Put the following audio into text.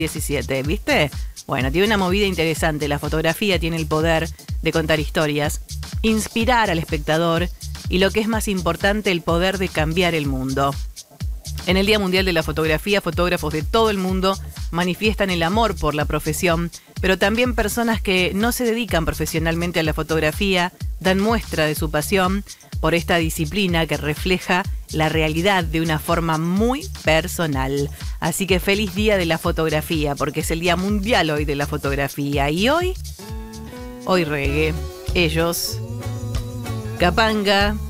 17, ¿viste? Bueno, tiene una movida interesante. La fotografía tiene el poder de contar historias, inspirar al espectador y, lo que es más importante, el poder de cambiar el mundo. En el Día Mundial de la Fotografía, fotógrafos de todo el mundo manifiestan el amor por la profesión, pero también personas que no se dedican profesionalmente a la fotografía dan muestra de su pasión por esta disciplina que refleja la realidad de una forma muy personal. Así que feliz Día de la Fotografía, porque es el Día Mundial hoy de la Fotografía. Y hoy reggae. Ellos, Capanga,